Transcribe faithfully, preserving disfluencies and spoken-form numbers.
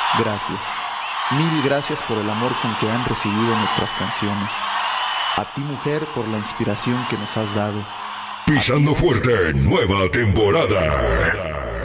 Gracias. Mil gracias por el amor con que han recibido nuestras canciones. A ti, mujer, por la inspiración que nos has dado. Pisando Fuerte, nueva temporada.